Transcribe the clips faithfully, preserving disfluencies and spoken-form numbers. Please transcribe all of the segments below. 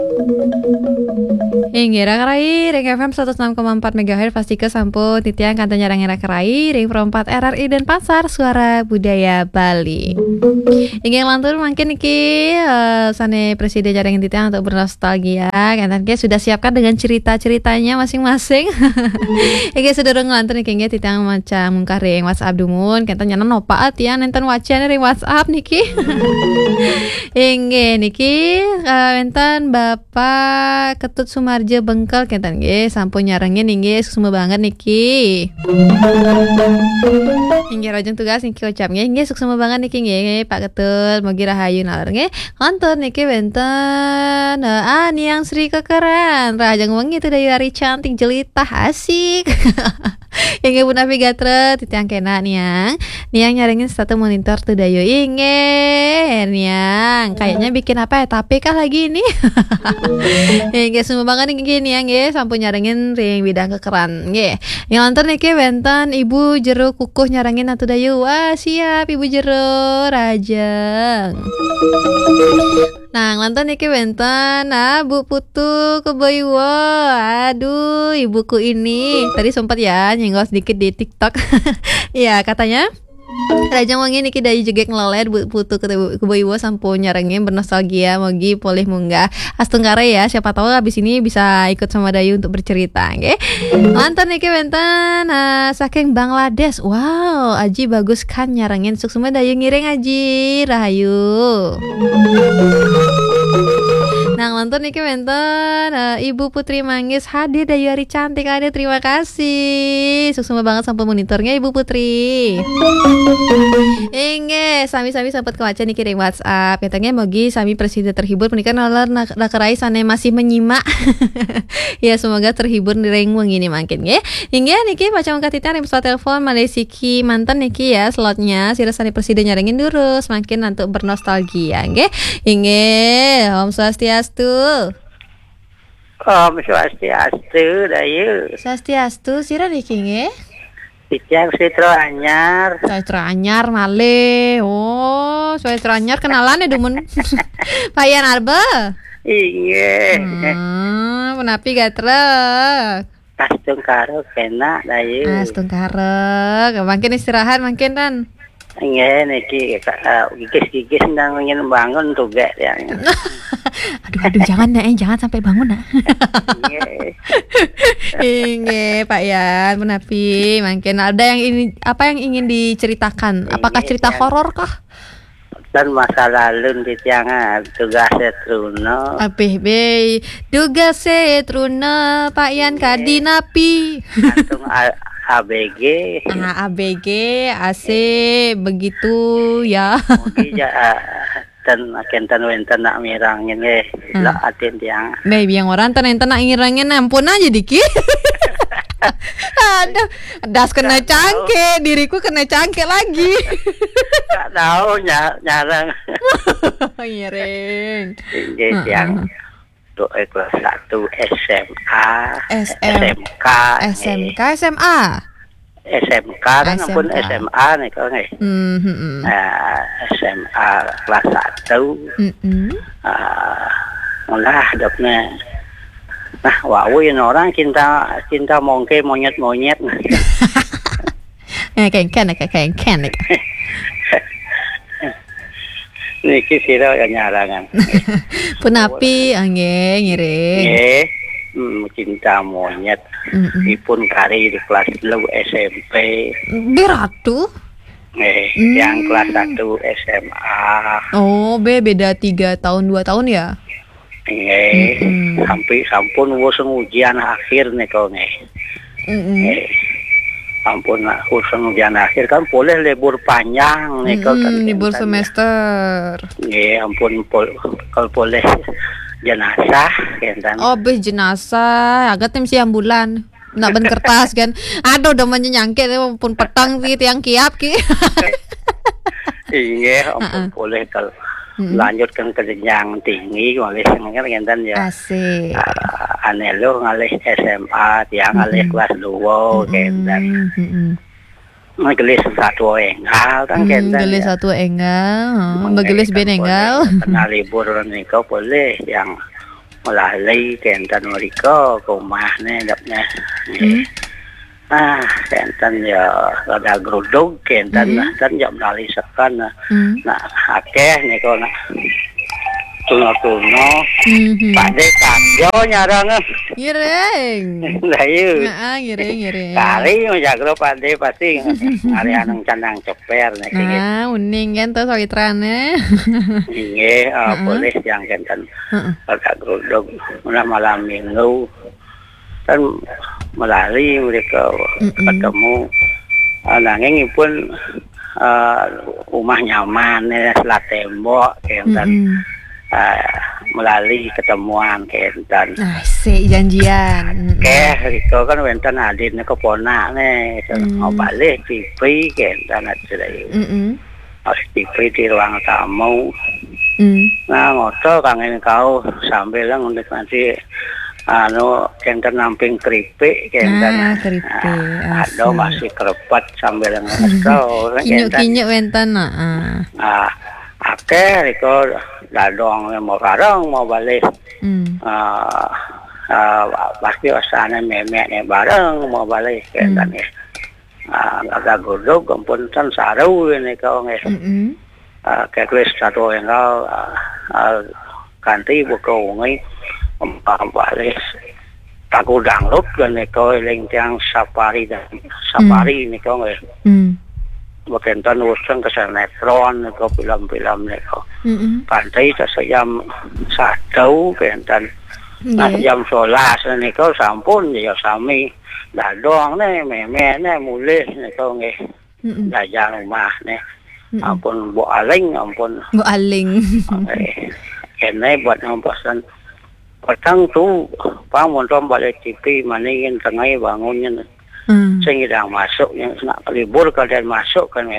Ingira Kerai, Ring F M seratus enam koma empat MHz pasti ke sampun titiang kantor nyarang ngira Kerai, Ring perempat R R I dan Pasar Suara Budaya Bali. Ingin lantur makin iki uh, sane presiden jarang titiang untuk bernostalgia, kan ke sudah siapkan dengan cerita-ceritanya masing-masing. Iki sudah dong lantur niki nggih titiang macam mungkar ring WhatsApp dumun, kan nyanan opa atian nenten wacan ring WhatsApp niki. Inggih niki uh, enten Bapak Ketut Sumarjo Bengkel kenten nggih sampun nyarengin nggih sukses banget niki. Inggih rajeng tugas niki ucap nggih nggih sukses banget niki nggih Pak Ketut mugi rahayu nalar nggih. Kantor niki wenten uh, Aniang Sri Kekeran rajeng wengi teh dari cantik jelitah asik. Inggih Bu Navigator titiang kena niang. Niang nyarengin satu monitor tuh dayo inggih niang. Kayaknya bikin apa ya tapi kah lagi ini. Inggih semua banget niki niang nggih sampun nyarengin ring bidang kekeran nggih. Yang lantar niki wenten Ibu Jero kukuh nyarengin atuh dayo. Wah siap Ibu Jero rajeng. Nah, lantan niki wenten nah Bu Putu Keboiwo. Aduh, ibuku ini tadi sempat ya nyenggol sedikit di TikTok. Iya, katanya Rajang wangi niki dayu juga ngelelet Bu Putu Keboiwo sampun nyarengin bernostalgia mogi polih munggah. Astungkare ya, siapa tahu habis ini bisa ikut sama Dayu untuk bercerita, nggih. Lantar niki wenten uh, saking Bangladesh. Wow, Aji bagus kan nyarengin sukses Dayu ngiring Aji. Rahayu. Nang nonton niki wenten uh, Ibu Putri Manggis hadir Dayu hari cantik ada terima kasih sukses banget sampun monitornya Ibu Putri. Inge sami-sami sempat kewaca nih kirim WhatsApp katanya mogi sami presiden terhibur menikah nalar nakarai sana masih menyimak. Ya semoga terhibur di ring wengi ini makin ya. Inge niki macam katita rim slot telepon Malaysia mantan niki ya slotnya sirasani presiden nyarengin dulu semakin untuk bernostalgia nggih. Inge Om Swastiastu. Om Swastiastu Dayu. Swastiastu sira niki nggih. Titiang Sitro Anyar. Sitro Anyar male. Oh, Sitro Anyar kenalan ya dumun. Payan Arba. Iya. Hmm, penapi gatrek. Astung karo kena Dayu. Astung karo. Makin istirahat makin kan. Iya niki uh, gigis-gigis ndang ingin bangun tuh gak ya. Aduh aduh jangan nah, eh, jangan sampai bangun nah. Inge Pak Yan, menapi makin ada yang ini apa yang ingin diceritakan? Apakah cerita horor kah? Dan masa lalu di tiang tugas setruno. Apih be, tugas setruno Pak Yan kadinapi. Antung A B G. Ah, A B G, A C begitu ya. Mungkin ya tan akan tan wenten nak mirangin eh lah atin tiang. Baby yang orang tan enten nak ngirangin ampun aja dikit. Aduh, das kena cangke, diriku kena cangke lagi. Tak tahu ny- nyarang. Ngiring. Ini tiang untuk kelas satu S M A, S S M K, S M K, S M A. S M K kan pun S M A nih kau nih. Hmm. Nah, S M A kelas satu. Hmm. Ah, mulah dapnya. Nah, wow, ini orang cinta cinta mongke monyet-monyet. Eh, kengken, kengken. Niki sira yang nyarangan. Punapi angge ngiring. Nggih, hmm, cinta monyet. Mm-mm. Dipun kari di kelas lu S M P. Biratu. Nggih, Mm. yang kelas satu S M A. Oh, be beda tiga tahun dua tahun ya? Nggih, Mm-mm. sampai sampun wis ujian akhir nih kau nih. Mm-mm. Nggih. Ampun lah, urusan ujian akhir kan boleh libur panjang nih kau kan. Mm-mm, libur semester. Nggih, ampun pol- kalau boleh jenazah kan. Oh, be jenazah, agak tim siang bulan. Nak ben kertas kan. Aduh, udah menyangkit pun petang sih tiang kiap ki. Iya, ampun Uh-uh. boleh kalau Mm-mm. lanjutkan ke jenjang tinggi ngalih kan kan ya. Asik. Uh, ane lo ngalih S M A, tiang ngalih Mm-mm. kelas dua kan. Mm-mm. Ngelis satu enggal kan kan. Hmm, gelis satu enggal, oh, begelis ben enggal. Kena libur nih kau boleh yang melalui kenten mereka ke rumahnya dapnya. Hmm. Ah, kenten ya ada geruduk kenten Hmm. dan jam melalui sekan Hmm. nah akeh nih kau nak tuno-tuno Mhm. Pak De kabyo nyarang Ngiring. lah iya Heeh, ngiring ngiring. kali menjagro Pak De pasti hari anang candang ceper nih kayak Nah, uning kan tuh soitrane. Iya, uh, Uh-uh. boleh yang kenten Heeh. agak geruduk malam malam minggu kan melalui mereka Mm-mm. ketemu uh, nanging pun uh, rumah nyaman ya selat tembok kenten Mm-mm. uh, melalui ketemuan kenten Asik janjian. Mm-mm. Keh, Riko kan wenten adin ke ponak nih, Hmm. mau balik T V kenten aja Mm-mm. harus T V di ruang tamu. Mm. Nah, ngoto kangen kau sambil untuk nanti anu kenten namping keripik kenten. Ah, keripik, Nah, ada asik. masih kerepet sambil ngoto kenten. Kinyuk-kinyuk wenten nah. Ah, akeh Riko dadong mau karang mau balik. Hmm. Ah, ah, pasti asane memek bareng mau balik kenten ya. Ah, agak godok ampun kan saru ini kau nge. Mm-mm. Uh, cái Chris satu yang kau ganti buka ungi balik aku download kan kau yang yang safari dan safari ini kau nggak Mm. bukan tan urusan ke sinetron kau film-film nih kau Mm-mm. ganti sejam satu kan nah Nggih. jam sebelas nih kau sampun ya sami dah doang nih meme nih mulai nih kau nggak Mm-mm. jajan rumah nih Mm-mm. ampun bu aling ampun Bu aling. eh kene buat nampasan petang tu pamun tom balik T V maningin tengah bangunnya Hmm. sing sedang masuk yang nak libur kalian masuk kan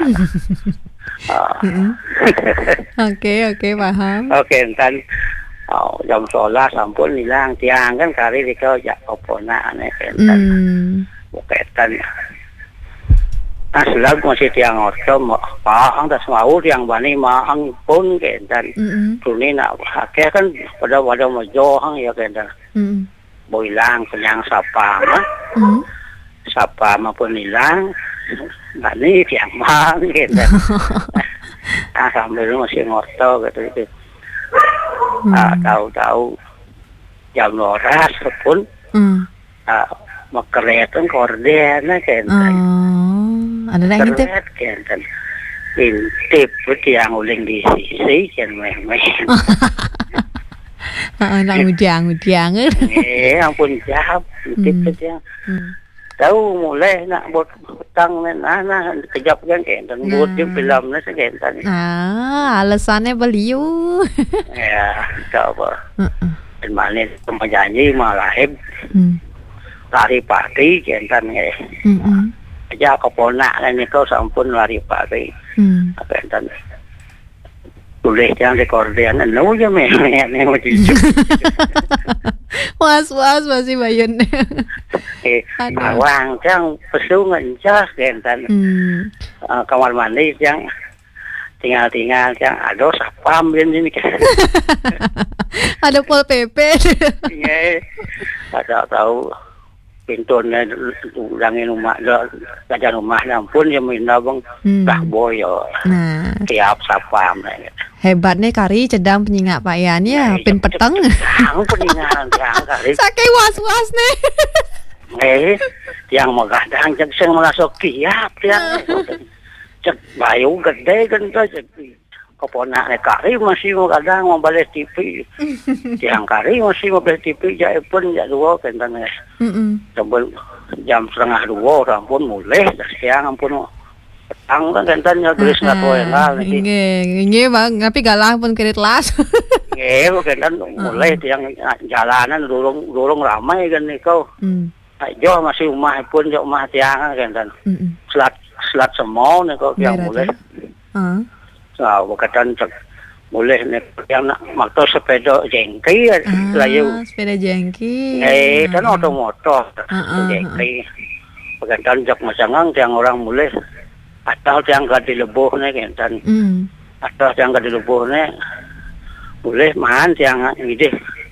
ah. Mm-mm. Oke, oke, paham. oke entan oh, jam sebelas sampun hilang tiang kan kali dikau jak opona ane entan Hmm. buketan nah selalu masih tiang otom paang tas mau tiang bani maang pun kentan Mm-mm. tuni nak akeh kan pada pada majohang ya kentan Mm-mm. boilang kenyang sapa mah Mm. sapa maupun hilang bani tiang mang kentan ah sambil masih ngoto gitu gitu ah tahu-tahu jam loras pun Mm. ah makeretan korden kentan Oh, ada yang ngintip. keret kenten intip yang uling di sisi kan memang Heeh, nang ujang-ujang. eh ampun jawab intip Hmm. saja Hmm. tahu mulai nak buat hutang nah nah kejap kan kenten Nah. buat di filmnya sekenten Ah, alasannya beliau. ya coba Heeh. dan mana sama janji malah heb Hmm. lari pagi kenten ya Mm-mm. aja keponak ini kau sampun lari pagi Hmm. kenten boleh jangan rekordian anu aja memang yang mau cucu Was-was masih bayun. eh Aduh. awang yang pesungan cas kenten Hmm. uh, kamar mandi yang tinggal-tinggal yang ada sapam di sini kan Ada Pol P P. ya ada tahu pintunya ulangin rumah jajan rumah pun yang minta bang Hmm. dah boyo Nah, tiap sapam lah hebatnya kari cedang penyingak Pak Yan ya, pin peteng. yang peninggalan yang kali Saking was-was nih. eh yang magadang cek sing masuk tiap tiap cek bayu gede kan tuh cek keponak kari masih magadang mau balik T V yang kari masih mau balik T V jadi pun ya dua kan tanah Mm-mm. sebelum jam setengah dua orang pun mulai siang pun petang kan kentanya tulis nggak tahu yang nggak lagi Nggih, nggih Bang, tapi galah pun kirit las. eh kentan mulai tiang jalanan dorong dorong ramai kan nih kau Hmm. Jo masih rumah pun jo rumah tiang kan Mm-mm. selat selat semau nih kau yang Berat, mulai Ah. nah bukan cek mulai nih yang nak motor sepeda jengki lah yuk Ah, sepeda jengki. eh kan otomotor Ah, ah, jengki bukan cek macangang tiang orang mulai atau tiang gak dilebuh nih kan Hmm. atau tiang gak dilebuh nih mulai mahan tiang ini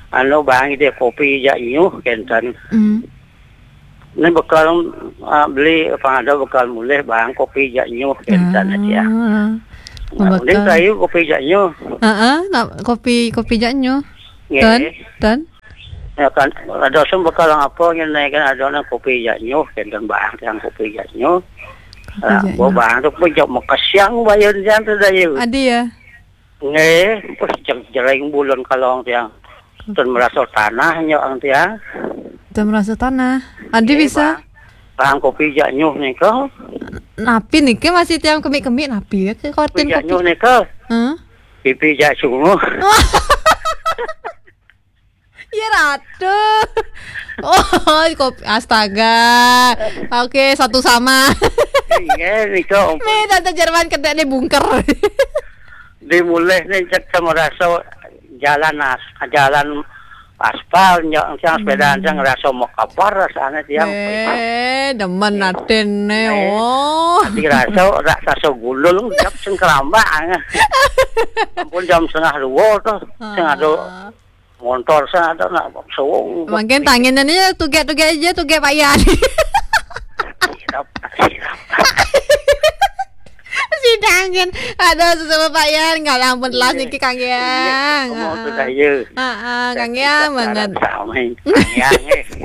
anu bang dia kopi janyuh kenten. Hmm. Ini bekal uh, beli pangada bekal mulai bang kopi janyuh kenten aja. Ah. Nah, ini kayu kopi janyuh. Heeh, nah, kopi kopi janyo. Nggih. Dan dan Ya kan ada sem bekal apa ngene kan ada nang kopi janyuh kenten bang yang kopi janyuh. Ah, janyuh. bo bang tu pun jauh makasyang bayar jan tu dayu. adi ya. Nggih, pas jeng-jering bulan kalong tiang. Tun merasa tanah nyok tiang. Udah merasa tanah. Adi bisa. Bang kopi janyuh nih kau. Napi nih ke masih tiang kemik-kemik napi ya ke Kopi korten janyuh kopi. nih kau. Hah? Pipi jak sungguh. Ya ratu. Oh, kopi astaga. Oke, satu sama. Iya nih kau. Nih tante Jerman kedek nih bungker. Dimulai nih cek sama rasa jalan as, jalan aspal nyok tiang sepeda tiang rasa mau kapar rasanya tiang. Eh, demen naten nih. Eh. Oh. Di rasa rasa gulul jak sing kerambang. Ampun jam setengah dua tuh. Setengah dua. Motor sana ada nak sewong. Makin tangannya nih tuge-tuge aja tuge payan. Sirap, sirap. Si tangan ada sesama payan nggak lampun telas nih Kang Yang. Mau tu saya. Heeh, Kang Yang banget. Sama yang.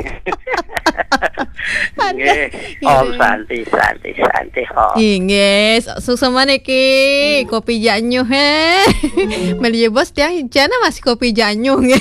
Nggih. Om santi santi santi om. Inges, susama niki kopi janyu he. Melia bos tiang jana masih kopi janyu nge.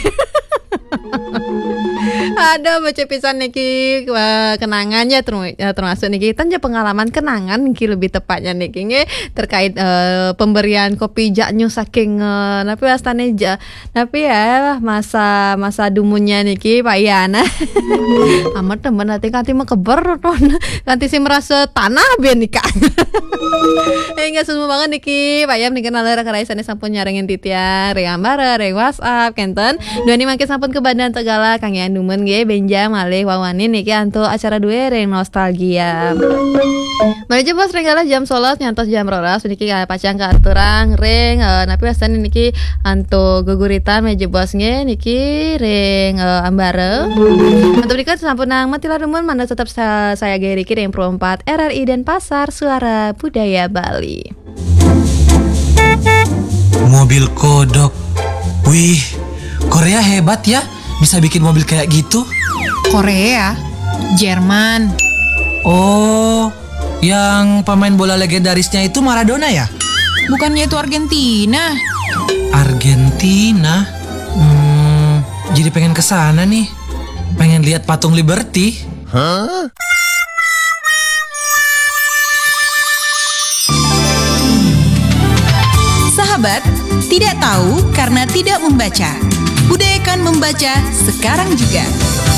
Ada baca pisan niki uh, kenangannya term- uh, termasuk niki tanja pengalaman kenangan niki lebih tepatnya niki nge terkait uh, pemberian kopi janyu saking uh, napi astane ja napi ya masa masa dumunya niki Pak Yana. Amat temen nanti kanti mah keber ton kanti sih merasa tanah biar nikah. Eh nggak semua banget niki Pak Yam niki nalera karaisan sampun nyarengin titian reng ambara reng WhatsApp kenten dua ini makin sampun ke Bandan Tegala Kang Yan Dumen ge benja malih wawanin niki anto acara dua reng nostalgia. Mari bos renggala jam solas nyantos jam rolas niki ka pacang ka aturang reng uh, napi asan niki anto guguritan meja bos nge niki reng uh, ambara. Untuk berikut sampun nang Matila Dumen manda tetap sa- saya Geri Riki reng Pro empat R R I dan Pasar Suara Budaya Bali. Mobil kodok. Wih, Korea hebat ya, bisa bikin mobil kayak gitu. Korea, Jerman. Oh, yang pemain bola legendarisnya itu Maradona ya? Bukannya itu Argentina? Argentina. Hmm, jadi pengen kesana nih. Pengen lihat patung Liberty. Hah? Sahabat, tidak tahu karena tidak membaca. Budayakan membaca sekarang juga.